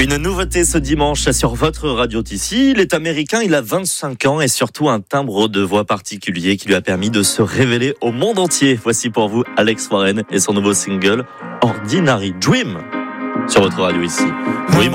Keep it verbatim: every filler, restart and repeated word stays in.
Une nouveauté ce dimanche sur votre radio Tissi. Il est américain, il a vingt-cinq ans et surtout un timbre de voix particulier qui lui a permis de se révéler au monde entier. Voici pour vous Alex Warren et son nouveau single Ordinary Dream sur votre radio ici. Oui,